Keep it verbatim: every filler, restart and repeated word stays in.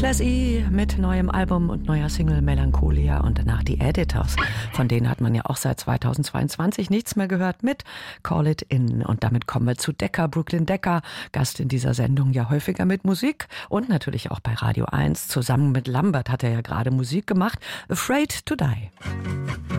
Class E mit neuem Album und neuer Single Melancholia und danach die Editors. Von denen hat man ja auch seit zweitausendzweiundzwanzig nichts mehr gehört mit Call It In. Und damit kommen wir zu Decker, Brooklyn Decker, Gast in dieser Sendung ja häufiger mit Musik und natürlich auch bei Radio eins. Zusammen mit Lambert hat er ja gerade Musik gemacht. Afraid to Die.